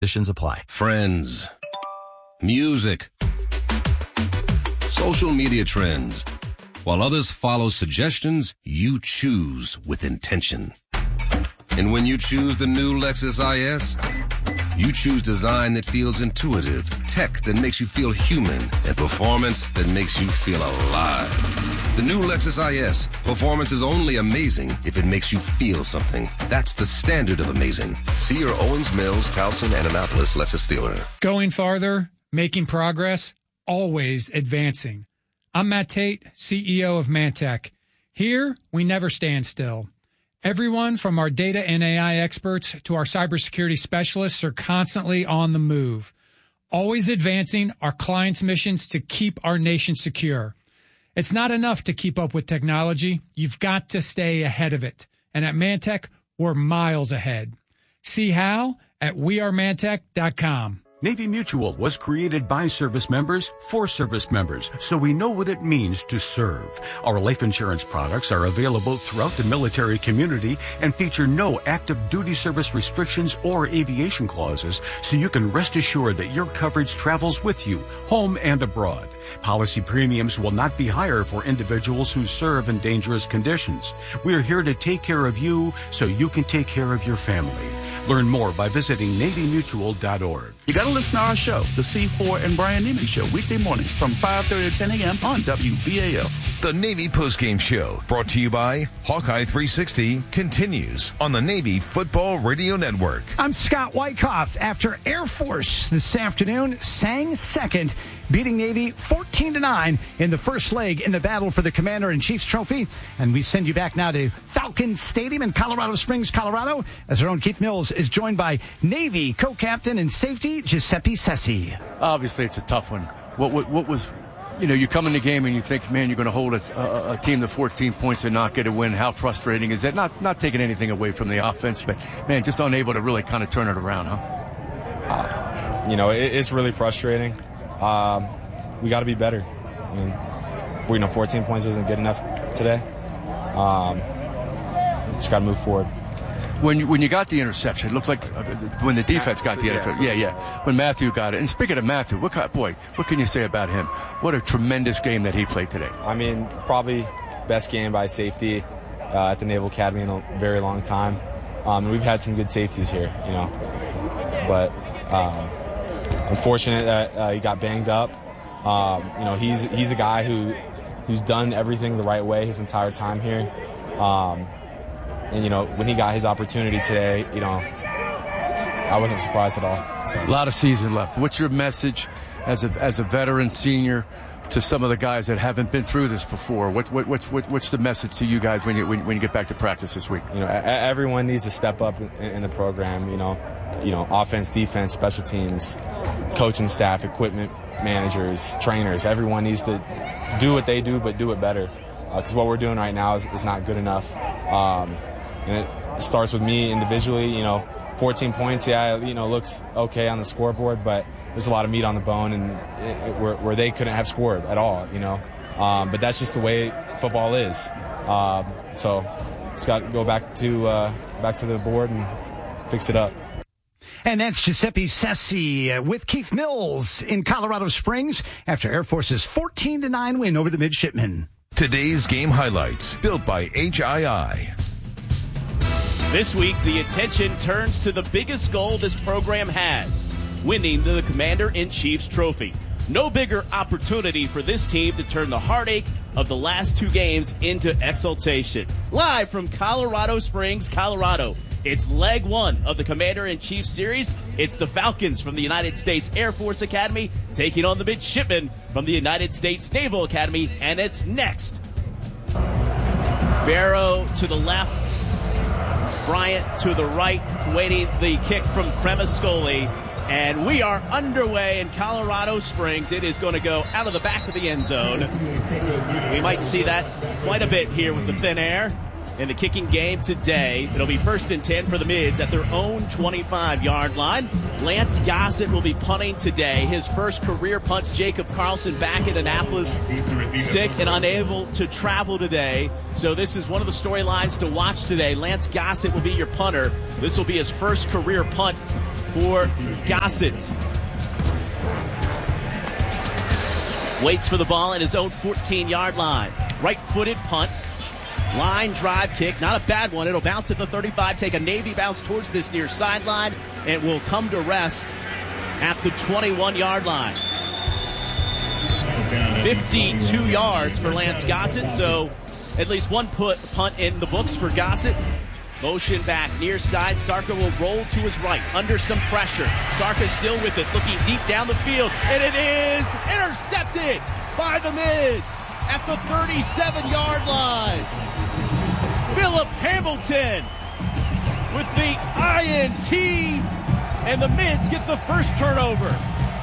Conditions apply. Friends, music, social media trends. While others follow suggestions, you choose with intention. And when you choose the new Lexus IS, you choose design that feels intuitive, tech that makes you feel human, and performance that makes you feel alive. The new Lexus IS. Performance is only amazing if it makes you feel something. That's the standard of amazing. See your Owings Mills, Towson, and Annapolis Lexus dealer. Going farther, making progress, always advancing. I'm Matt Tate, CEO of Mantech. Here, we never stand still. Everyone from our data and AI experts to our cybersecurity specialists are constantly on the move, always advancing our clients' missions to keep our nation secure. It's not enough to keep up with technology. You've got to stay ahead of it. And at Mantech, we're miles ahead. See how at wearemantech.com. Navy Mutual was created by service members for service members, so we know what it means to serve. Our life insurance products are available throughout the military community and feature no active duty service restrictions or aviation clauses, so you can rest assured that your coverage travels with you, home and abroad. Policy premiums will not be higher for individuals who serve in dangerous conditions. We are here to take care of you so you can take care of your family. Learn more by visiting NavyMutual.org. You got to listen to our show, The C4 and Brian Neiman Show, weekday mornings from 5:30 to 10 a.m. on WBAL. The Navy Postgame Show, brought to you by Hawkeye 360, continues on the Navy Football Radio Network. I'm Scott Wyckoff. After Air Force this afternoon sang second, beating Navy 14-9 in the first leg in the battle for the Commander-in-Chief's trophy. And we send you back now to Falcon Stadium in Colorado Springs, Colorado, as our own Keith Mills is joined by Navy co-captain and safety Giuseppe Sessi. Obviously, it's a tough one. What was, you come in the game and you think, man, you're going to hold a team to 14 points and not get a win. How frustrating is that? Not taking anything away from the offense, but, man, just unable to really kind of turn it around, huh? It's really frustrating. We got to be better. I mean, 14 points isn't good enough today. Just got to move forward. When you got the interception, it looked like when the defense got the interception. Yeah. When Matthew got it. And speaking of Matthew, what can you say about him? What a tremendous game that he played today. I mean, probably best game by safety at the Naval Academy in a very long time. We've had some good safeties here, but unfortunate that he got banged up. He's a guy who's done everything the right way his entire time here. And, when he got his opportunity today, I wasn't surprised at all. So. A lot of season left. What's your message as a veteran senior to some of the guys that haven't been through this before? What's the message to you guys when you get back to practice this week? Everyone needs to step up in the program, offense, defense, special teams, coaching staff, equipment managers, trainers. Everyone needs to do what they do, but do it better. Because what we're doing right now is not good enough. And it starts with me individually, 14 points, looks okay on the scoreboard, but there's a lot of meat on the bone and where they couldn't have scored at all, But that's just the way football is. So it's got to go back to the board and fix it up. And that's Giuseppe Sessi with Keith Mills in Colorado Springs after Air Force's 14-9 win over the midshipmen. Today's game highlights, built by HII. This week, the attention turns to the biggest goal this program has, winning the Commander-in-Chief's trophy. No bigger opportunity for this team to turn the heartache of the last two games into exultation. Live from Colorado Springs, Colorado, it's leg one of the Commander-in-Chief series. It's the Falcons from the United States Air Force Academy taking on the midshipmen from the United States Naval Academy, and it's next. Barrow to the left, Bryant to the right, waiting the kick from Cremascoli. And we are underway in Colorado Springs. It is going to go out of the back of the end zone. We might see that quite a bit here with the thin air in the kicking game today. It'll be 1st and 10 for the Mids at their own 25-yard line. Lance Gossett will be punting today. His first career punts. Jacob Carlson back in Annapolis, sick and unable to travel today. So this is one of the storylines to watch today. Lance Gossett will be your punter. This will be his first career punt for Gossett. Waits for the ball at his own 14-yard line. Right-footed punt. Line drive kick. Not a bad one. It'll bounce at the 35. Take a Navy bounce towards this near sideline. And will come to rest at the 21-yard line. 52 yards for Lance Gossett. So at least one punt in the books for Gossett. Motion back near side. Sarka will roll to his right under some pressure. Sarka still with it, looking deep down the field. And it is intercepted by the Mids at the 37-yard line. Philip Hamilton with the INT. And the Mids get the first turnover.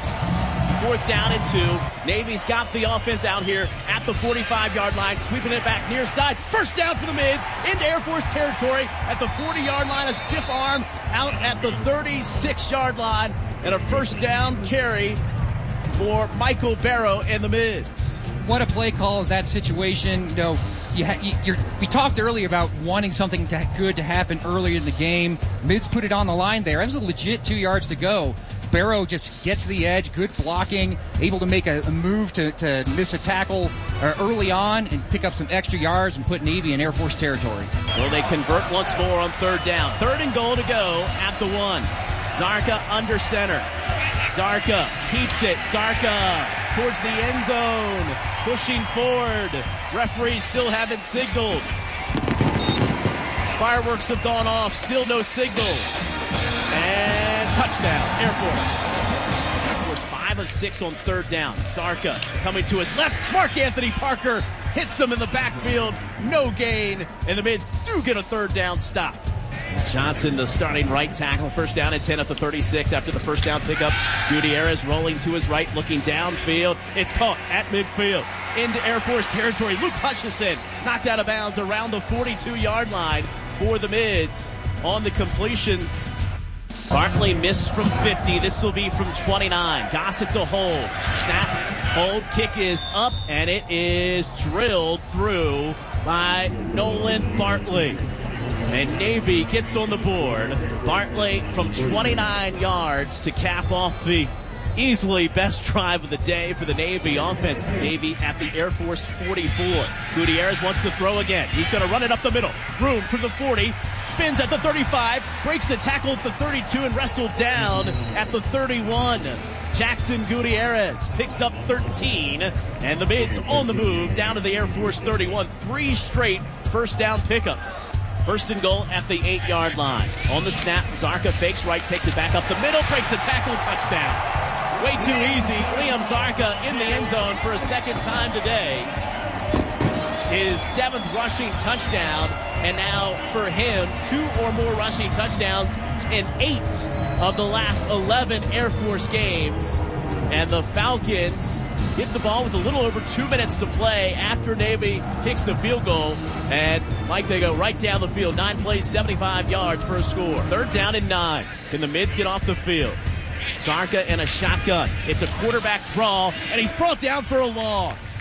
4th down and 2. Navy's got the offense out here at the 45-yard line, sweeping it back near side. First down for the Mids into Air Force territory at the 40-yard line. A stiff arm out at the 36-yard line, and a first down carry for Michael Barrow and the Mids. What a play call of that situation. We talked earlier about wanting something good to happen early in the game. Mids put it on the line there. It was a legit 2 yards to go. Barrow just gets to the edge, good blocking, able to make a move to miss a tackle early on and pick up some extra yards and put Navy in Air Force territory. Well, they convert once more on 3rd down. 3rd and goal to go at the 1. Zarka under center. Zarka keeps it. Zarka towards the end zone. Pushing forward. Referees still haven't signaled. Fireworks have gone off. Still no signal. And touchdown, Air Force. Air Force 5 of 6 on 3rd down. Sarka coming to his left. Mark Anthony Parker hits him in the backfield. No gain. And the Mids do get a 3rd down stop. Johnson, the starting right tackle. 1st down and 10 at the 36 after the first down pickup. Gutierrez rolling to his right, looking downfield. It's caught at midfield into Air Force territory. Luke Hutchison knocked out of bounds around the 42-yard line for the Mids on the completion. Bartley missed from 50. This will be from 29. Gossett to hold. Snap, hold, kick is up, and it is drilled through by Nolan Bartley. And Navy gets on the board. Bartley from 29 yards to cap off the easily best drive of the day for the Navy offense. Navy at the Air Force 44. Gutierrez wants to throw again. He's going to run it up the middle. Room for the 40. Spins at the 35. Breaks a tackle at the 32 and wrestled down at the 31. Jackson Gutierrez picks up 13. And the Mids on the move down to the Air Force 31. 3 straight first down pickups. 1st and goal at the 8-yard line. On the snap, Zarka fakes right, takes it back up the middle, breaks a tackle, touchdown. Way too easy. Liam Zarka in the end zone for a 2nd time today. His 7th rushing touchdown, and now for him, 2 or more rushing touchdowns in 8 of the last 11 Air Force games. And the Falcons hit the ball with a little over 2 minutes to play after Navy kicks the field goal. And Mike, they go right down the field. 9 plays, 75 yards for a score. 3rd down and 9. Can the Mids get off the field? Zarka in a shotgun. It's a quarterback draw, and he's brought down for a loss.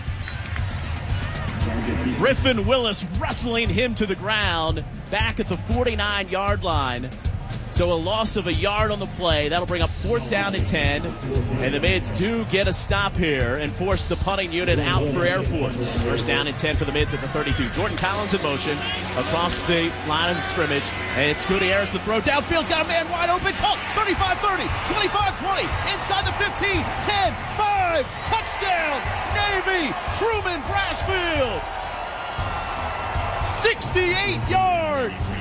Griffin Willis wrestling him to the ground back at the 49-yard line. So a loss of a yard on the play. That'll bring up 4th down and 10. And the Mids do get a stop here and force the punting unit out for Air Force. 1st down and 10 for the Mids at the 32. Jordan Collins in motion across the line of scrimmage. And it's Gutierrez to throw downfield. Got a man wide open. Caught. 35-30, 25-20, inside the 15, 10, 5. Touchdown, Navy. Truman Brassfield. 68 yards.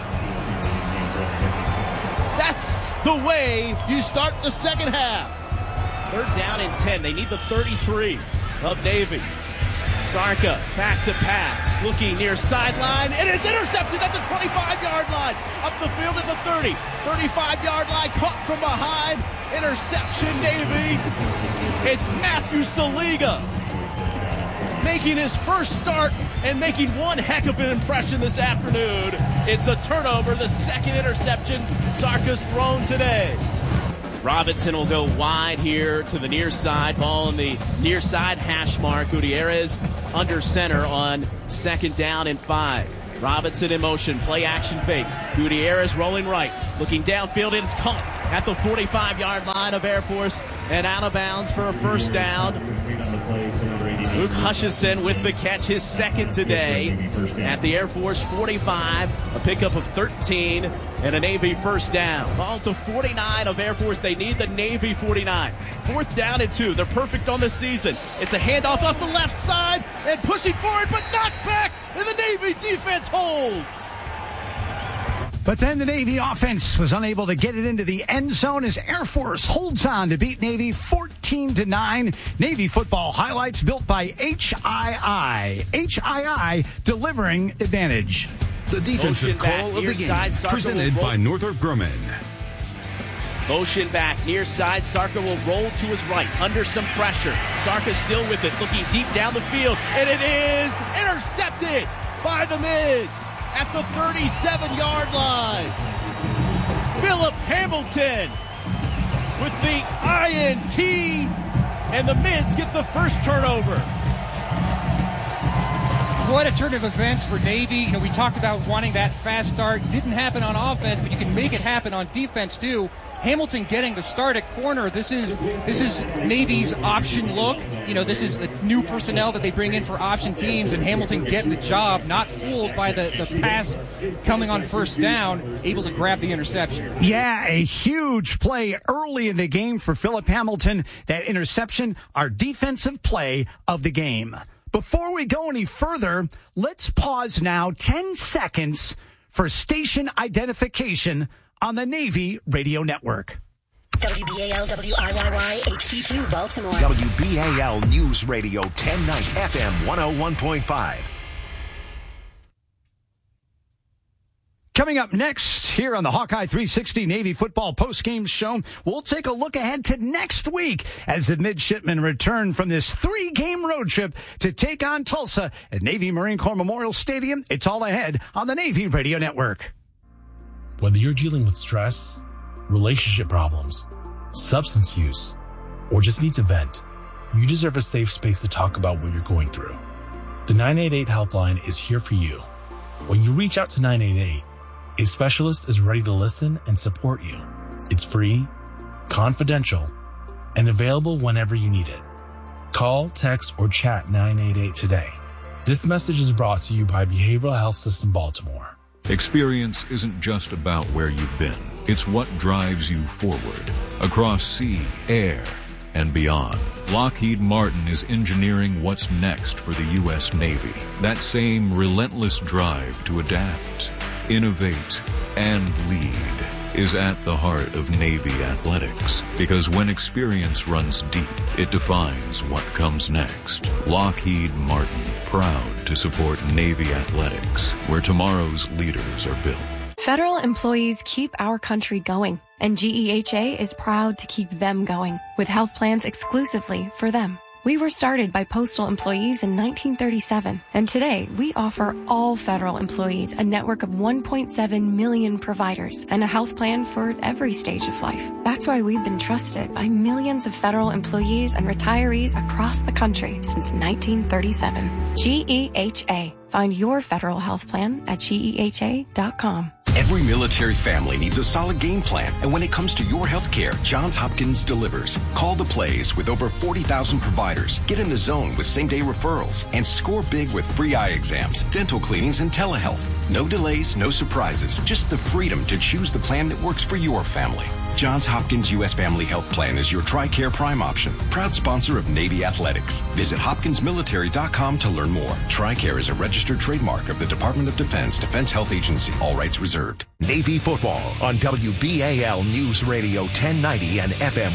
That's the way you start the second half. 3rd down and 10. They need the 33 of Navy. Zarka back to pass. Looking near sideline. It is intercepted at the 25-yard line. Up the field at the 30. 35-yard line. Caught from behind. Interception, Navy. It's Matthew Saliga making his first start and making one heck of an impression this afternoon. It's a turnover, the 2nd interception Zarka's thrown today. Robinson will go wide here to the near side. Ball in the near side hash mark. Gutierrez under center on 2nd down and 5. Robinson in motion, play action fake. Gutierrez rolling right, looking downfield, and it's caught at the 45-yard line of Air Force and out of bounds for a first down. Luke Hutchison with the catch, his second today at the Air Force 45, a pickup of 13 and a Navy first down. Ball to 49 of Air Force. They need the Navy 49. 4th down and 2. They're perfect on the season. It's a handoff off the left side and pushing forward, but knocked back, and the Navy defense holds. But then the Navy offense was unable to get it into the end zone as Air Force holds on to beat Navy 14-9. Navy football highlights built by HII. HII delivering advantage. The defensive call of the game, presented by Northrop Grumman. Motion back, near side. Sarka will roll to his right, under some pressure. Sarka still with it, looking deep down the field, and it is intercepted by the Mids at the 37-yard line. Philip Hamilton with the INT, and the Mids get the first turnover. What a turn of events for Navy. You know, we talked about wanting that fast start. Didn't happen on offense, but you can make it happen on defense too. Hamilton getting the start at corner. This is Navy's option look. You know, this is the new personnel that they bring in for option teams, and Hamilton getting the job, not fooled by the pass coming on first down, able to grab the interception. Yeah, a huge play early in the game for Philip Hamilton. That interception, our defensive play of the game. Before we go any further, let's pause now 10 seconds for station identification on the Navy Radio Network. WBAL WIYY HD2 Baltimore. WBAL News Radio 1090 FM 101.5. Coming up next here on the Hawkeye 360 Navy Football Postgame Show, we'll take a look ahead to next week as the midshipmen return from this 3-game road trip to take on Tulsa at Navy Marine Corps Memorial Stadium. It's all ahead on the Navy Radio Network. Whether you're dealing with stress, relationship problems, substance use, or just need to vent, you deserve a safe space to talk about what you're going through. The 988 helpline is here for you. When you reach out to 988, a specialist is ready to listen and support you. It's free, confidential, and available whenever you need it. Call, text, or chat 988 today. This message is brought to you by Behavioral Health System Baltimore. Experience isn't just about where you've been. It's what drives you forward, across sea, air, and beyond. Lockheed Martin is engineering what's next for the U.S. Navy. That same relentless drive to adapt, innovate, and lead is at the heart of Navy athletics. Because when experience runs deep, it defines what comes next. Lockheed Martin, proud to support Navy athletics, where tomorrow's leaders are built. Federal employees keep our country going, and GEHA is proud to keep them going with health plans exclusively for them. We were started by postal employees in 1937, and today we offer all federal employees a network of 1.7 million providers and a health plan for every stage of life. That's why we've been trusted by millions of federal employees and retirees across the country since 1937. GEHA. Find your federal health plan at GEHA.com. Every military family needs a solid game plan, and when it comes to your health care, Johns Hopkins delivers. Call the plays with over 40,000 providers. Get in the zone with same-day referrals, and score big with free eye exams, dental cleanings, and telehealth. No delays, no surprises, just the freedom to choose the plan that works for your family. Johns Hopkins U.S. Family Health Plan is your TRICARE Prime option. Proud sponsor of Navy Athletics. Visit hopkinsmilitary.com to learn more. TRICARE is a registered trademark of the Department of Defense, Defense Health Agency. All rights reserved. Navy football on WBAL News Radio 1090 and FM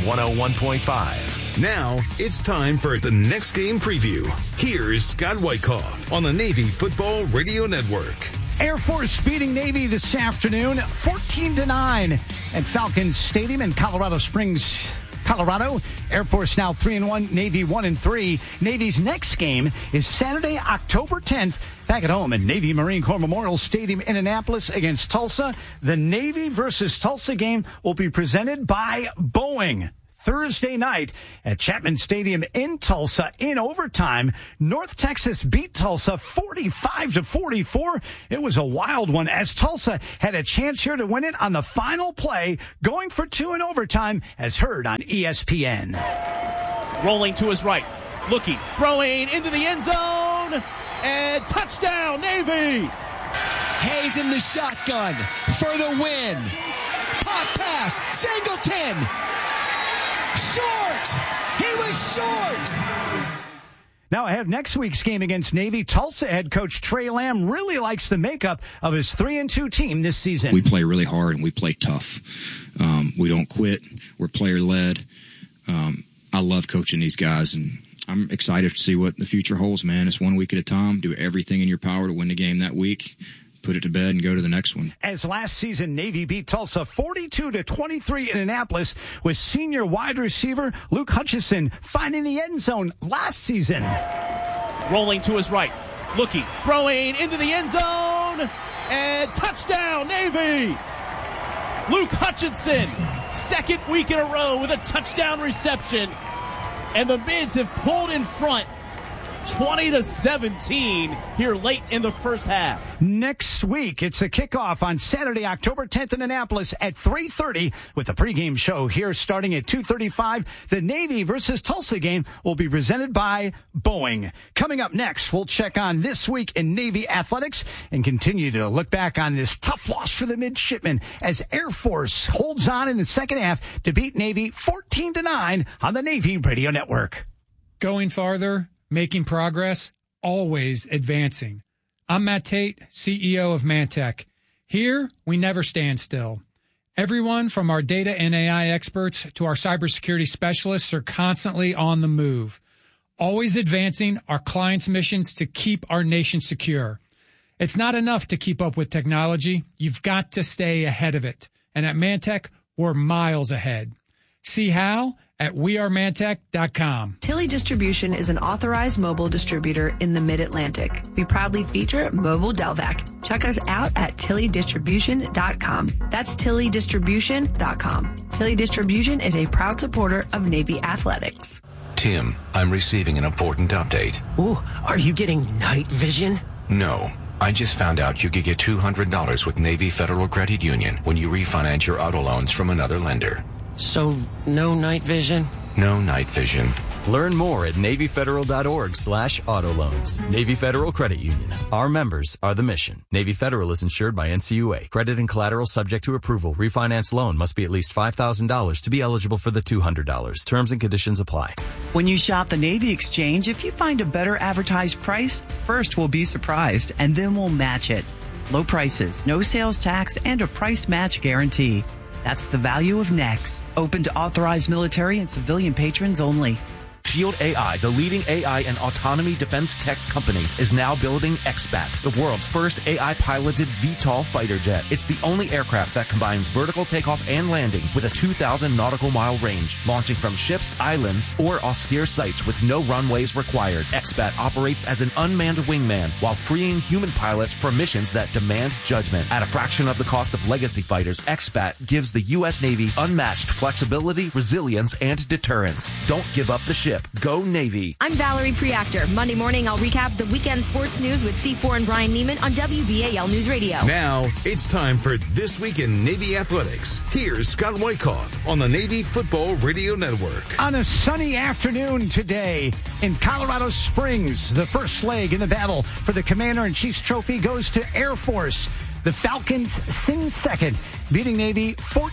101.5. Now, it's time for the next game preview. Here's Scott Wyckoff on the Navy Football Radio Network. Air Force beating Navy this afternoon, 14-9 at Falcons Stadium in Colorado Springs, Colorado. Air Force now 3-1, Navy 1-3. Navy's next game is Saturday, October 10th, back at home at Navy Marine Corps Memorial Stadium in Annapolis against Tulsa. The Navy versus Tulsa game will be presented by Boeing. Thursday night at Chapman Stadium in Tulsa in overtime. North Texas beat Tulsa 45-44. It was a wild one as Tulsa had a chance here to win it on the final play, going for 2 in overtime, as heard on ESPN. Rolling to his right, looking, throwing into the end zone, and touchdown, Navy! Hayes in the shotgun for the win. Pop pass, Singleton. Short. He was short. Now ahead next week's game against Navy, Tulsa head coach Trey Lamb really likes the makeup of his 3-2 team this season. We play really hard and we play tough. We don't quit. We're player-led. I love coaching these guys, and I'm excited to see what the future holds, man. It's 1 week at a time. Do everything in your power to win the game that week. Put it to bed and go to the next one. As last season, Navy beat Tulsa 42-23 in Annapolis, with senior wide receiver Luke Hutchison finding the end zone last season. Rolling to his right, looking, throwing into the end zone, and touchdown, Navy! Luke Hutchinson, second week in a row with a touchdown reception, and the Mids have pulled in front 20-17 here late in the first half. Next week, it's a kickoff on Saturday, October 10th in Annapolis at 3:30 with a pregame show here starting at 2:35. The Navy versus Tulsa game will be presented by Boeing. Coming up next, we'll check on this week in Navy athletics and continue to look back on this tough loss for the midshipmen as Air Force holds on in the second half to beat Navy 14-9 on the Navy Radio Network. Going farther, making progress, always advancing. I'm Matt Tate, CEO of Mantech. Here, we never stand still. Everyone from our data and AI experts to our cybersecurity specialists are constantly on the move, always advancing our clients' missions to keep our nation secure. It's not enough to keep up with technology. You've got to stay ahead of it. And at Mantech, we're miles ahead. See how? At wearemantech.com. Tilly Distribution is an authorized mobile distributor in the Mid-Atlantic. We proudly feature Mobile Delvac. Check us out at tillydistribution.com. That's tillydistribution.com. Tilly Distribution is a proud supporter of Navy athletics. Tim, I'm receiving an important update. Ooh, are you getting night vision? No. I just found out you could get $200 with Navy Federal Credit Union when you refinance your auto loans from another lender. So, no night vision? No night vision. Learn more at NavyFederal.org/auto loans. Navy Federal Credit Union. Our members are the mission. Navy Federal is insured by NCUA. Credit and collateral subject to approval. Refinance loan must be at least $5,000 to be eligible for the $200. Terms and conditions apply. When you shop the Navy Exchange, if you find a better advertised price, first we'll be surprised, and then we'll match it. Low prices, no sales tax, and a price match guarantee. That's the value of NEX. Open to authorized military and civilian patrons only. Shield AI, the leading AI and autonomy defense tech company, is now building XBAT, the world's first AI-piloted VTOL fighter jet. It's the only aircraft that combines vertical takeoff and landing with a 2,000 nautical mile range, launching from ships, islands, or austere sites with no runways required. XBAT operates as an unmanned wingman while freeing human pilots for missions that demand judgment. At a fraction of the cost of legacy fighters, XBAT gives the U.S. Navy unmatched flexibility, resilience, and deterrence. Don't give up the ship. Go Navy. I'm Valerie Preactor. Monday morning, I'll recap the weekend sports news with C4 and Brian Neiman on WBAL News Radio. Now, it's time for This Week in Navy Athletics. Here's Scott Wyckoff on the Navy Football Radio Network. On a sunny afternoon today in Colorado Springs, the first leg in the battle for the Commander-in-Chief's trophy goes to Air Force. The Falcons sing second, beating Navy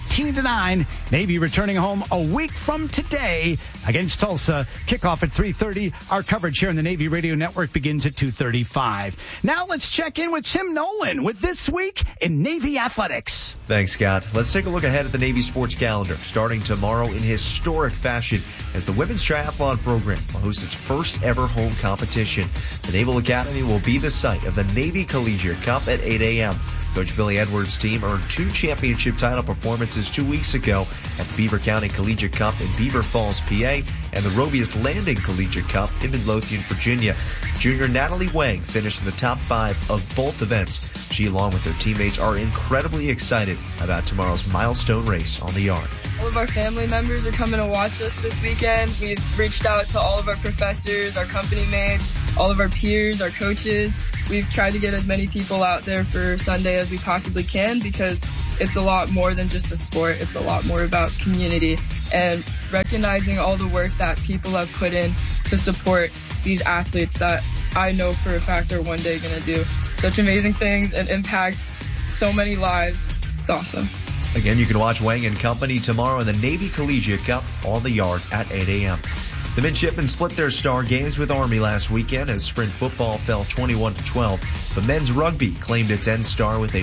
14-9. Navy returning home a week from today against Tulsa. Kickoff at 3:30. Our coverage here on the Navy Radio Network begins at 2:35. Now let's check in with Tim Nolan with This Week in Navy Athletics. Thanks, Scott. Let's take a look ahead at the Navy sports calendar, starting tomorrow in historic fashion as the women's triathlon program will host its first ever home competition. The Naval Academy will be the site of the Navy Collegiate Cup at 8 a.m. Coach Billy Edwards' team earned 2 championship title performances 2 weeks ago at the Beaver County Collegiate Cup in Beaver Falls, PA, and the Robious Landing Collegiate Cup in Midlothian, Virginia. Junior Natalie Wang finished in the top 5 of both events. She, along with her teammates, are incredibly excited about tomorrow's milestone race on the yard. All of our family members are coming to watch us this weekend. We've reached out to all of our professors, our company mates, all of our peers, our coaches. We've tried to get as many people out there for Sunday as we possibly can because it's a lot more than just a sport. It's a lot more about community and recognizing all the work that people have put in to support these athletes that I know for a fact are one day going to do such amazing things and impact so many lives. It's awesome. Again, you can watch Wang and Company tomorrow in the Navy Collegiate Cup on the yard at 8 a.m. The midshipmen split their star games with Army last weekend as sprint football fell 21-12. But men's rugby claimed its end star with a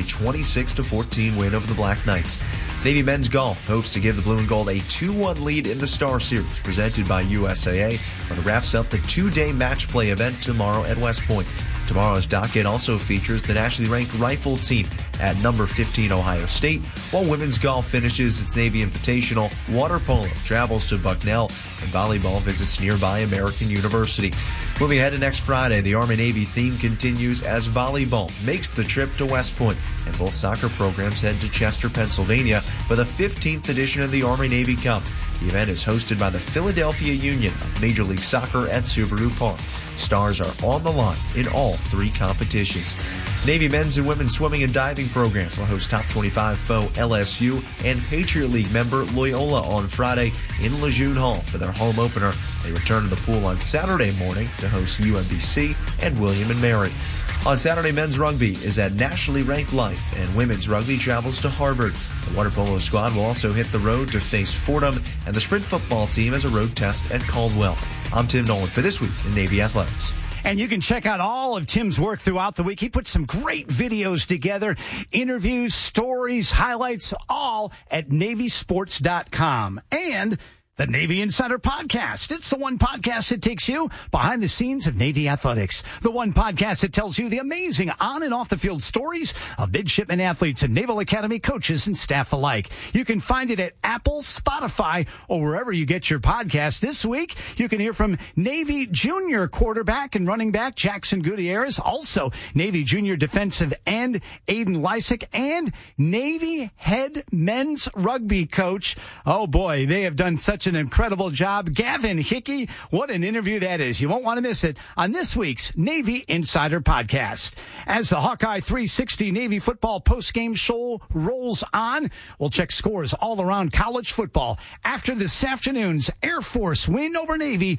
26-14 win over the Black Knights. Navy men's golf hopes to give the blue and gold a 2-1 lead in the Star Series presented by USAA when it wraps up the 2-day match play event tomorrow at West Point. Tomorrow's docket also features the nationally ranked rifle team at number 15 Ohio State, while women's golf finishes its Navy Invitational, water polo travels to Bucknell, and volleyball visits nearby American University. Moving ahead to next Friday, the Army-Navy theme continues as volleyball makes the trip to West Point, and both soccer programs head to Chester, Pennsylvania for the 15th edition of the Army-Navy Cup. The event is hosted by the Philadelphia Union of Major League Soccer at Subaru Park. Stars are on the line in all three competitions. Navy men's and women's swimming and diving programs will host top 25 foe LSU and Patriot League member Loyola on Friday in Lejeune Hall for their home opener. They return to the pool on Saturday morning to host UMBC and William & Mary. On Saturday, men's rugby is at nationally ranked Life, and women's rugby travels to Harvard. The water polo squad will also hit the road to face Fordham, and the sprint football team has a road test at Caldwell. I'm Tim Nolan for This Week in Navy Athletics. And you can check out all of Tim's work throughout the week. He put some great videos together, interviews, stories, highlights, all at NavySports.com. And the Navy Insider Podcast. It's the one podcast that takes you behind the scenes of Navy athletics. The one podcast that tells you the amazing on and off the field stories of midshipmen athletes and Naval Academy coaches and staff alike. You can find it at Apple, Spotify, or wherever you get your podcasts. This week, you can hear from Navy junior quarterback and running back Jackson Gutierrez, also Navy junior defensive end Aiden Lysick, and Navy head men's rugby coach. Oh boy, they have done such an incredible job. Gavin Hickey, what an interview that is. You won't want to miss it on this week's Navy Insider Podcast. As the Hawkeye 360 Navy football postgame show rolls on, we'll check scores all around college football after this afternoon's Air Force win over Navy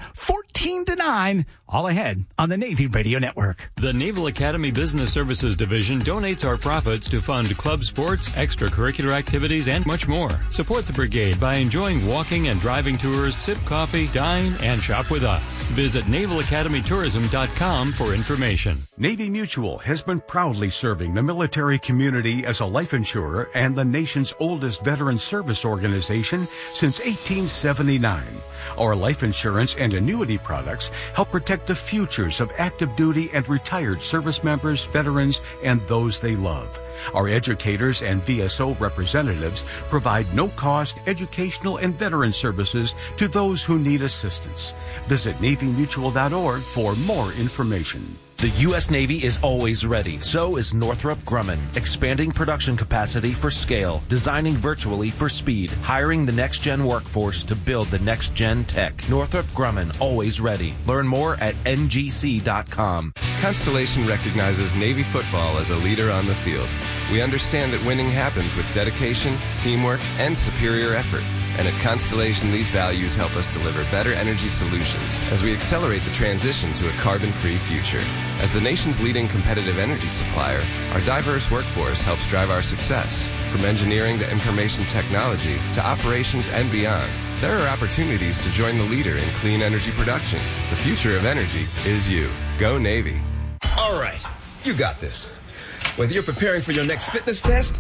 14-9, all ahead on the Navy Radio Network. The Naval Academy Business Services Division donates our profits to fund club sports, extracurricular activities, and much more. Support the brigade by enjoying walking and driving tours, sip coffee, dine, and shop with us. Visit NavalAcademyTourism.com for information. Navy Mutual has been proudly serving the military community as a life insurer and the nation's oldest veteran service organization since 1879. Our life insurance and annuity products help protect the futures of active duty and retired service members, veterans, and those they love. Our educators and VSO representatives provide no-cost educational and veteran services to those who need assistance. Visit NavyMutual.org for more information. The U.S. Navy is always ready. So is Northrop Grumman. Expanding production capacity for scale. Designing virtually for speed. Hiring the next-gen workforce to build the next-gen tech. Northrop Grumman, always ready. Learn more at ngc.com. Constellation recognizes Navy football as a leader on the field. We understand that winning happens with dedication, teamwork, and superior effort. And at Constellation, these values help us deliver better energy solutions as we accelerate the transition to a carbon-free future. As the nation's leading competitive energy supplier, our diverse workforce helps drive our success. From engineering to information technology to operations and beyond, there are opportunities to join the leader in clean energy production. The future of energy is you. Go Navy. All right, you got this. Whether you're preparing for your next fitness test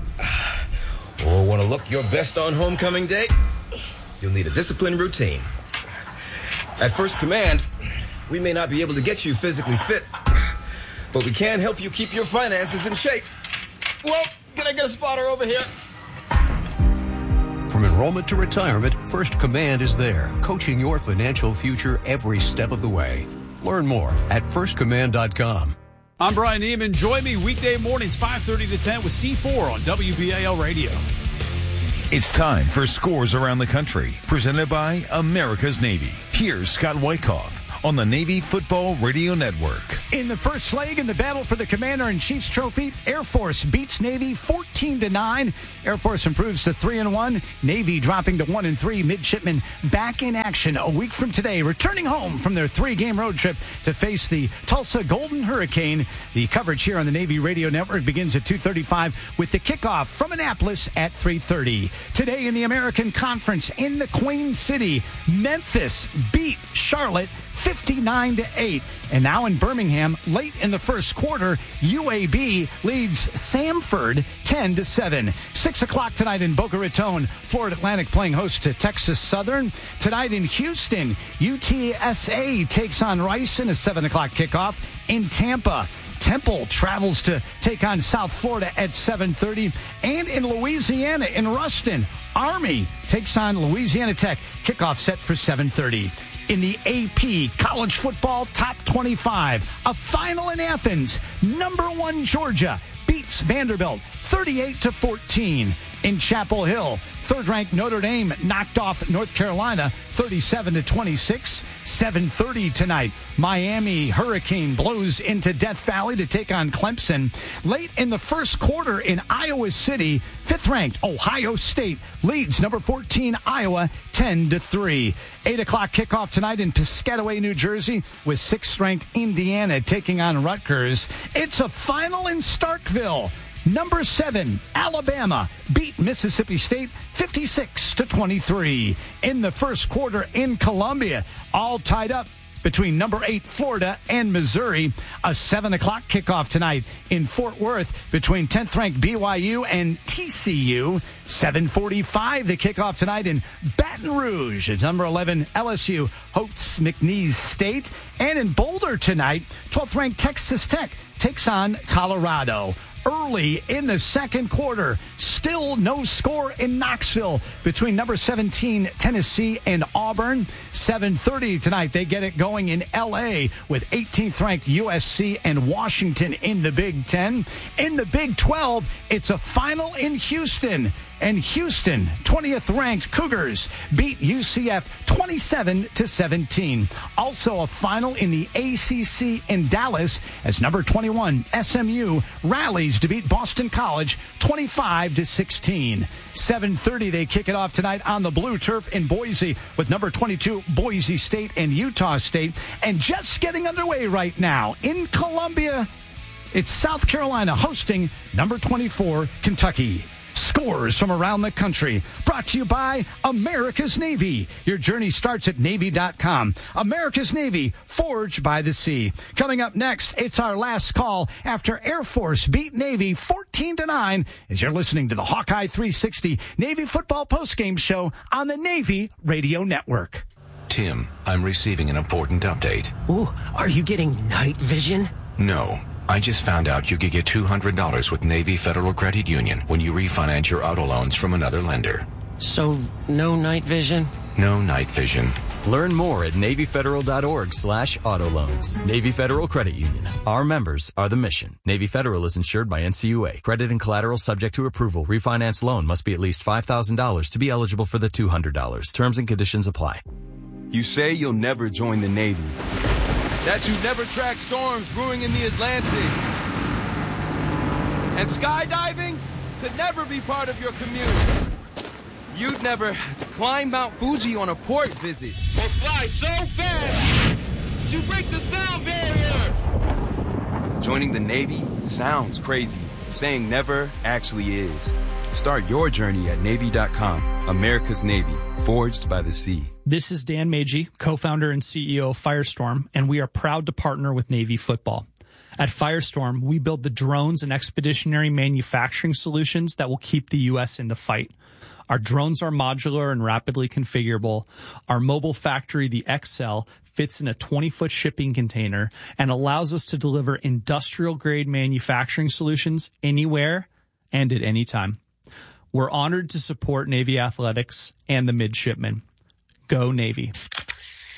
or want to look your best on homecoming day, you'll need a disciplined routine. At First Command, we may not be able to get you physically fit, but we can help you keep your finances in shape. Well, can I get a spotter over here? From enrollment to retirement, First Command is there, coaching your financial future every step of the way. Learn more at firstcommand.com. I'm Brian Neiman. Join me weekday mornings 5:30 to 10 with C4 on WBAL Radio. It's time for Scores Around the Country, presented by America's Navy. Here's Scott Wyckoff on the Navy Football Radio Network. In the first leg in the battle for the Commander-in-Chief's Trophy, Air Force beats Navy 14-9. Air Force improves to 3-1. Navy dropping to 1-3. Midshipmen back in action a week from today, returning home from their 3-game road trip to face the Tulsa Golden Hurricane. The coverage here on the Navy Radio Network begins at 2:35 with the kickoff from Annapolis at 3:30. Today in the American Conference in the Queen City, Memphis beat Charlotte 59-8. And now in Birmingham, late in the first quarter, UAB leads Samford 10-7. 6 o'clock tonight in Boca Raton, Florida Atlantic playing host to Texas Southern. Tonight in Houston, UTSA takes on Rice in a 7 o'clock kickoff. In Tampa, Temple travels to take on South Florida at 7:30. And in Louisiana, in Ruston, Army takes on Louisiana Tech. Kickoff set for 7:30. In the AP College Football Top 25, a final in Athens. Number 1 Georgia beats Vanderbilt 38-14. In Chapel Hill, third-ranked Notre Dame knocked off North Carolina 37-26. 7:30 tonight. Miami Hurricane blows into Death Valley to take on Clemson. Late in the first quarter in Iowa City, fifth-ranked Ohio State leads number 14 Iowa 10-3. 8 o'clock kickoff tonight in Piscataway, New Jersey, with sixth-ranked Indiana taking on Rutgers. It's a final in Starkville. Number 7, Alabama beat Mississippi State 56-23. In the first quarter in Columbia, all tied up between number 8 Florida and Missouri. A 7 o'clock kickoff tonight in Fort Worth between 10th ranked BYU and TCU. 7:45 the kickoff tonight in Baton Rouge. It's number 11 LSU hosts McNeese State. And in Boulder tonight, 12th ranked Texas Tech takes on Colorado. Early in the second quarter, still no score in Knoxville between number 17 Tennessee and Auburn. 7:30 tonight, they get it going in L.A. with 18th ranked USC and Washington in the Big Ten. In the Big 12, it's a final in Houston. And Houston, 20th ranked Cougars beat UCF 27-17. Also a final in the ACC in Dallas as number 21 SMU rallies to beat Boston College 25-16. 7:30 they kick it off tonight on the blue turf in Boise with number 22 Boise State and Utah State. And just getting underway right now in Columbia, it's South Carolina hosting number 24 Kentucky. Scores from around the country, brought to you by America's Navy. Your journey starts at Navy.com. America's Navy, forged by the sea. Coming up next, it's our last call after Air Force beat Navy 14-9 as you're listening to the Hawkeye 360 Navy Football Postgame Show on the Navy Radio Network. Tim, I'm receiving an important update. Ooh, are you getting night vision? No. I just found out you could get $200 with Navy Federal Credit Union when you refinance your auto loans from another lender. So, no night vision? No night vision. Learn more at NavyFederal.org/auto loans. Navy Federal Credit Union. Our members are the mission. Navy Federal is insured by NCUA. Credit and collateral subject to approval. Refinance loan must be at least $5,000 to be eligible for the $200. Terms and conditions apply. You say you'll never join the Navy. That you never track storms brewing in the Atlantic. And skydiving could never be part of your commute. You'd never climb Mount Fuji on a port visit. Or fly so fast you break the sound barrier. Joining the Navy sounds crazy. Saying never actually is. Start your journey at Navy.com. America's Navy, forged by the sea. This is Dan Magee, co-founder and CEO of Firestorm, and we are proud to partner with Navy Football. At Firestorm, we build the drones and expeditionary manufacturing solutions that will keep the U.S. in the fight. Our drones are modular and rapidly configurable. Our mobile factory, the XL, fits in a 20-foot shipping container and allows us to deliver industrial-grade manufacturing solutions anywhere and at any time. We're honored to support Navy athletics and the midshipmen. Go Navy.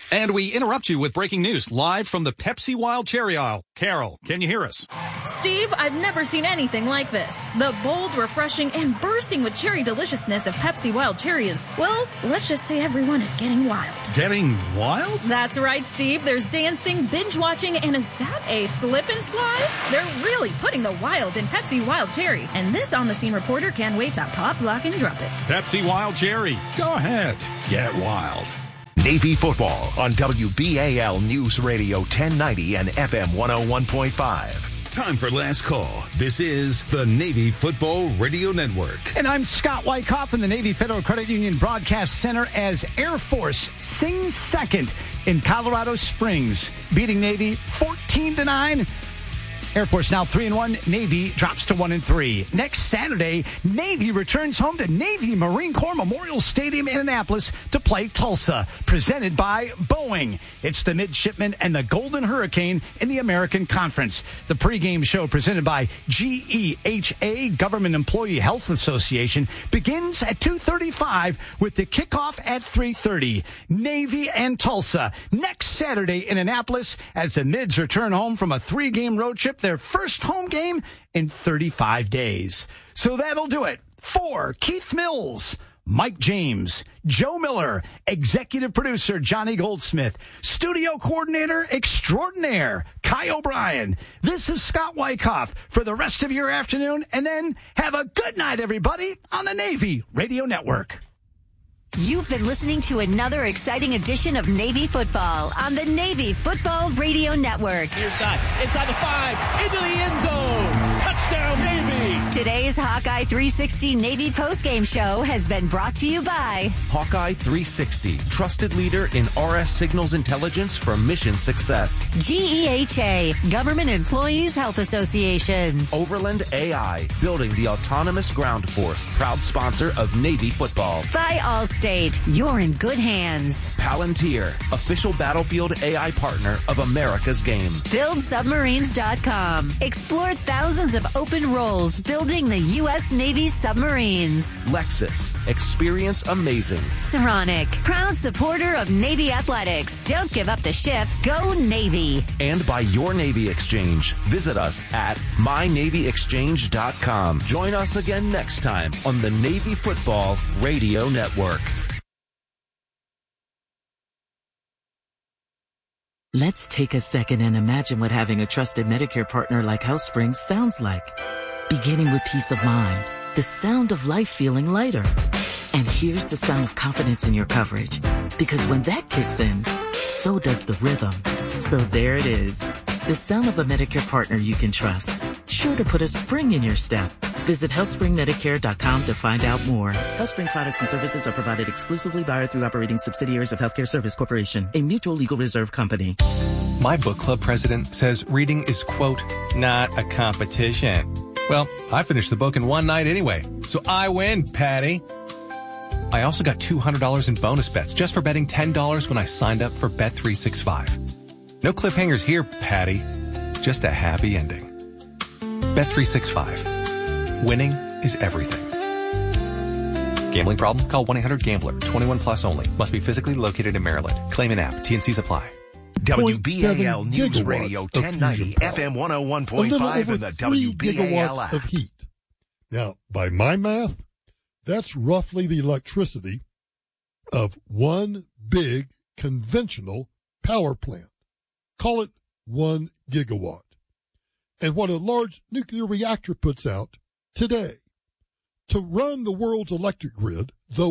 And we interrupt you with breaking news live from the Pepsi Wild Cherry aisle. Carol, can you hear us? Steve, I've never seen anything like this. The bold, refreshing, and bursting with cherry deliciousness of Pepsi Wild Cherry is, well, let's just say everyone is getting wild. Getting wild? That's right, Steve. There's dancing, binge-watching, and is that a slip and slide? They're really putting the wild in Pepsi Wild Cherry. And this on-the-scene reporter can't wait to pop, lock, and drop it. Pepsi Wild Cherry. Go ahead. Get wild. Navy football on WBAL News Radio 1090 and FM 101.5. Time for last call. This is the Navy Football Radio Network. And I'm Scott Wyckoff in the Navy Federal Credit Union Broadcast Center as Air Force sings second in Colorado Springs, beating Navy 14-9. Air Force now 3-1. Navy drops to 1-3. Next Saturday, Navy returns home to Navy Marine Corps Memorial Stadium in Annapolis to play Tulsa, presented by Boeing. It's the Midshipmen and the Golden Hurricane in the American Conference. The pregame show presented by GEHA, Government Employee Health Association, begins at 2:35 with the kickoff at 3:30. Navy and Tulsa next Saturday in Annapolis as the Mids return home from a 3-game road trip, their first home game in 35 days. So that'll do it for Keith Mills, Mike James, Joe Miller, executive producer Johnny Goldsmith, studio coordinator extraordinaire Kai O'Brien. This is Scott Wyckoff for the rest of your afternoon, and then have a good night, everybody, on the Navy Radio Network. You've been listening to another exciting edition of Navy Football on the Navy Football Radio Network. Near side, inside the 5, into the end zone. Touchdown, Navy! Today's Hawkeye 360 Navy postgame show has been brought to you by Hawkeye 360, trusted leader in RF signals intelligence for mission success. GEHA, Government Employees Health Association. Overland AI, building the autonomous ground force, proud sponsor of Navy football. By Allstate, you're in good hands. Palantir, official battlefield AI partner of America's game. BuildSubmarines.com. Explore thousands of open roles building the U.S. Navy submarines. Lexus, experience amazing. Saronic, proud supporter of Navy athletics. Don't give up the ship. Go Navy. And by Your Navy Exchange. Visit us at mynavyexchange.com. Join us again next time on the Navy Football Radio Network. Let's take a second and imagine what having a trusted Medicare partner like HealthSpring sounds like. Beginning with peace of mind, the sound of life feeling lighter. And here's the sound of confidence in your coverage. Because when that kicks in, so does the rhythm. So there it is. The sound of a Medicare partner you can trust. Sure to put a spring in your step. Visit HealthSpringMedicare.com to find out more. HealthSpring products and services are provided exclusively by or through operating subsidiaries of Healthcare Service Corporation, a mutual legal reserve company. My book club president says reading is, quote, not a competition. Well, I finished the book in one night anyway, so I win, Patty. I also got $200 in bonus bets just for betting $10 when I signed up for Bet365. No cliffhangers here, Patty. Just a happy ending. Bet365. Winning is everything. Gambling problem? Call 1-800-GAMBLER. 21 plus only. Must be physically located in Maryland. Claim an app. T&Cs apply. WBAL News Radio 1090 FM 101.5 and the WBAL app. Of heat. Now, by my math, that's roughly the electricity of one big conventional power plant. Call it 1 gigawatt. And what a large nuclear reactor puts out today. To run the world's electric grid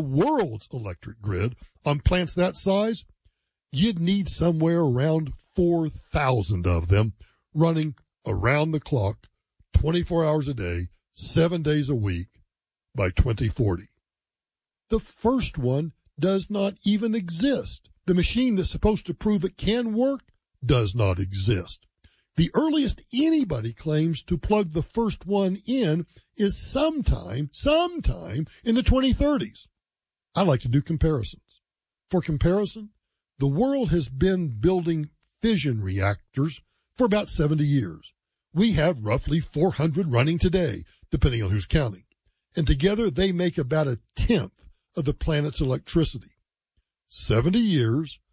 on plants that size, you'd need somewhere around 4,000 of them running around the clock, 24 hours a day, 7 days a week by 2040. The first one does not even exist. The machine that's supposed to prove it can work does not exist. The earliest anybody claims to plug the first one in is sometime in the 2030s. I like to do comparisons. For comparison, the world has been building fission reactors for about 70 years. We have roughly 400 running today, depending on who's counting. And together they make about 1/10 of the planet's electricity. 70 years,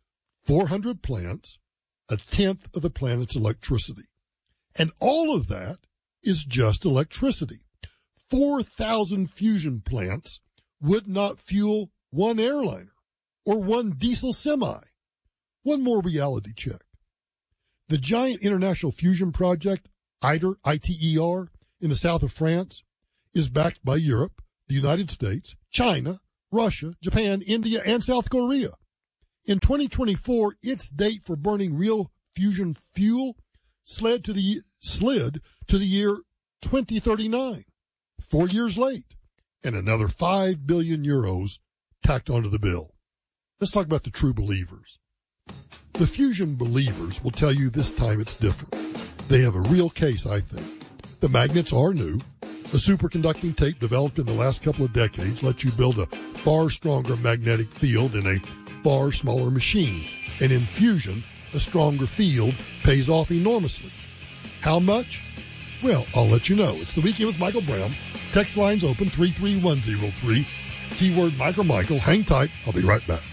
400 plants, a tenth of the planet's electricity. And all of that is just electricity. 4,000 fusion plants would not fuel one airliner or one diesel semi. One more reality check. The giant International Fusion Project, ITER, I-T-E-R, in the south of France, is backed by Europe, the United States, China, Russia, Japan, India, and South Korea. In 2024, its date for burning real fusion fuel slid to the year 2039, 4 years late, and another 5 billion euros tacked onto the bill. Let's talk about the true believers. The fusion believers will tell you this time it's different. They have a real case, I think. The magnets are new. A superconducting tape developed in the last couple of decades lets you build a far stronger magnetic field in a far smaller machine. And in fusion, a stronger field pays off enormously. How much? Well, I'll let you know. It's the Weekend with Michael Brown. Text lines open 33103. Keyword Mike Michael. Hang tight. I'll be right back.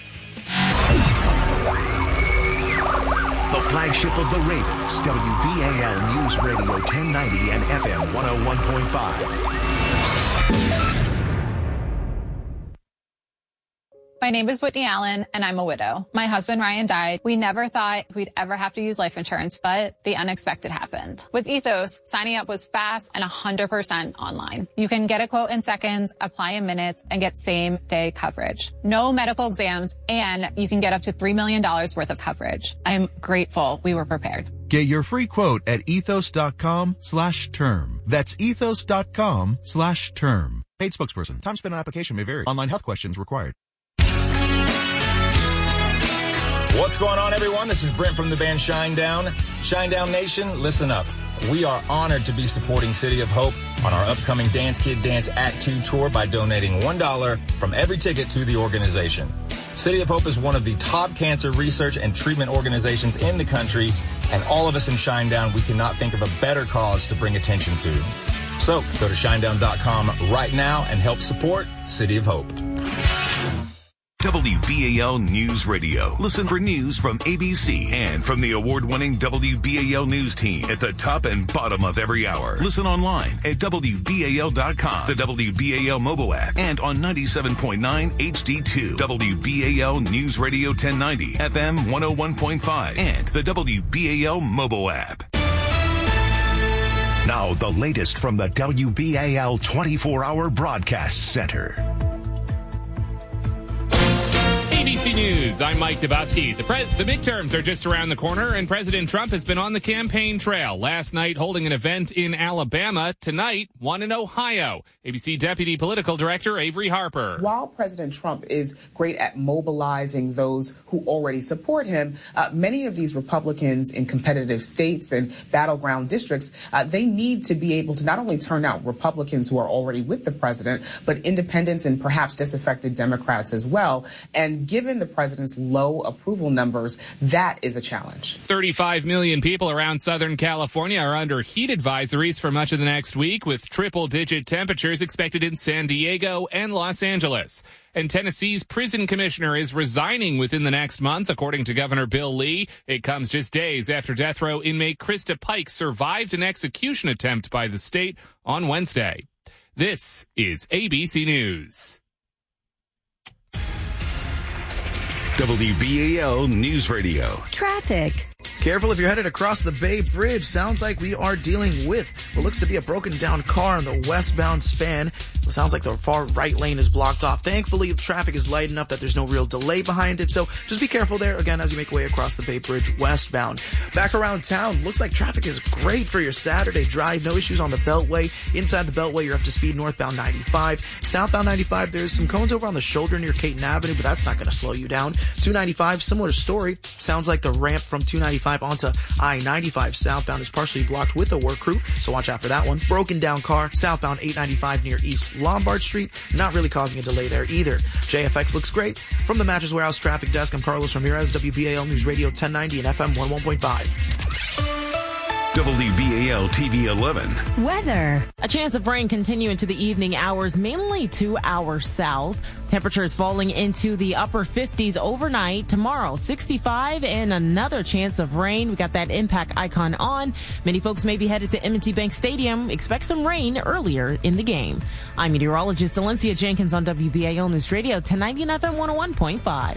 The flagship of the Ravens, WBAL News Radio 1090 and FM 101.5. My name is Whitney Allen, and I'm a widow. My husband, Ryan, died. We never thought we'd ever have to use life insurance, but the unexpected happened. With Ethos, signing up was fast and 100% online. You can get a quote in seconds, apply in minutes, and get same-day coverage. No medical exams, and you can get up to $3 million worth of coverage. I'm grateful we were prepared. Get your free quote at ethos.com/term. That's ethos.com/term. Paid spokesperson. Time spent on application may vary. Online health questions required. What's going on, everyone? This is Brent from the band Shinedown. Shinedown Nation, listen up. We are honored to be supporting City of Hope on our upcoming Dance Kid Dance Act 2 tour by donating $1 from every ticket to the organization. City of Hope is one of the top cancer research and treatment organizations in the country, and all of us in Shinedown, we cannot think of a better cause to bring attention to. So go to shinedown.com right now and help support City of Hope. WBAL News Radio. Listen for news from ABC and from the award-winning WBAL News team at the top and bottom of every hour. Listen online at WBAL.com, the WBAL mobile app, and on 97.9 HD2, WBAL News Radio 1090, FM 101.5, and the WBAL mobile app. Now, the latest from the WBAL 24-hour broadcast center. ABC News, I'm Mike Dubosky. The midterms are just around the corner, and President Trump has been on the campaign trail. Last night, holding an event in Alabama. Tonight, one in Ohio. ABC Deputy Political Director Avery Harper. While President Trump is great at mobilizing those who already support him, many of these Republicans in competitive states and battleground districts, they need to be able to not only turn out Republicans who are already with the president, but independents and perhaps disaffected Democrats as well. And given the president's low approval numbers, that is a challenge. 35 million people around Southern California are under heat advisories for much of the next week, with triple-digit temperatures expected in San Diego and Los Angeles. And Tennessee's prison commissioner is resigning within the next month, according to Governor Bill Lee. It comes just days after death row inmate Krista Pike survived an execution attempt by the state on Wednesday. This is ABC News. WBAL News Radio. Traffic. Careful if you're headed across the Bay Bridge. Sounds like we are dealing with what looks to be a broken down car on the westbound span. It sounds like the far right lane is blocked off. Thankfully, the traffic is light enough that there's no real delay behind it. So just be careful there, again, as you make your way across the Bay Bridge westbound. Back around town, looks like traffic is great for your Saturday drive. No issues on the Beltway. Inside the Beltway, you're up to speed northbound 95. Southbound 95, there's some cones over on the shoulder near Caton Avenue, but that's not going to slow you down. 295, similar story. Sounds like the ramp from 295 onto I-95 southbound is partially blocked with a work crew, so watch out for that one. Broken down car, southbound 895 near East Lombard Street, not really causing a delay there either. JFX looks great. From the Mattress Warehouse Traffic Desk, I'm Carlos Ramirez, WBAL News Radio 1090 and FM 101.5. WBAL TV 11. Weather. A chance of rain continue into the evening hours, mainly to our south. Temperatures falling into the upper 50s overnight. Tomorrow, 65 and another chance of rain. We got that impact icon on. Many folks may be headed to M&T Bank Stadium. Expect some rain earlier in the game. I'm meteorologist Valencia Jenkins on WBAL News Radio 1099 FM 101.5.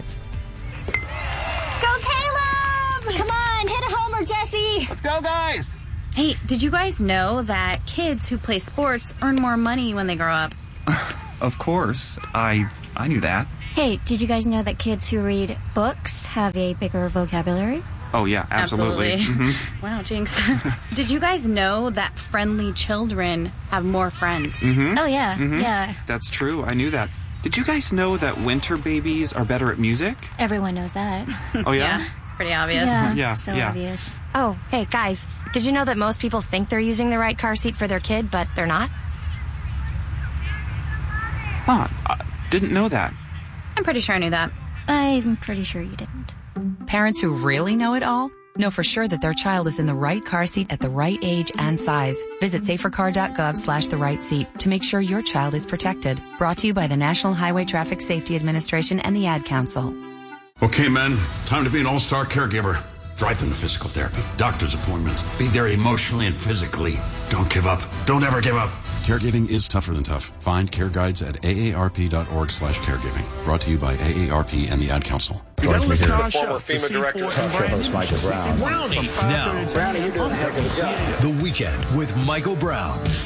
Go Caleb! Come on, hit a homer, Jesse. Let's go, guys. Hey, did you guys know that kids who play sports earn more money when they grow up? Of course. I knew that. Hey, did you guys know that kids who read books have a bigger vocabulary? Oh, yeah, absolutely. Mm-hmm. Wow, Jinx. Did you guys know that friendly children have more friends? Mm-hmm. Oh, yeah, mm-hmm. yeah. That's true. I knew that. Did you guys know that winter babies are better at music? Everyone knows that. Oh, yeah? Yeah, it's pretty obvious. Yeah, so yeah. obvious. Oh, hey, guys, did you know that most people think they're using the right car seat for their kid, but they're not? Huh, didn't know that. I'm pretty sure I knew that. I'm pretty sure you didn't. Parents who really know it all know for sure that their child is in the right car seat at the right age and size. Visit safercar.gov/the right seat to make sure your child is protected. Brought to you by the National Highway Traffic Safety Administration and the Ad Council. Okay, men, time to be an all-star caregiver. Drive them to physical therapy, doctor's appointments. Be there emotionally and physically. Don't give up. Don't ever give up. Caregiving is tougher than tough. Find care guides at aarp.org/caregiving. Brought to you by AARP and the Ad Council. Joins me here, the former FEMA director, talk show host Michael Brown. Brownie. Now, Brownie, you're doing a heck of a job. The Weekend with Michael Brown.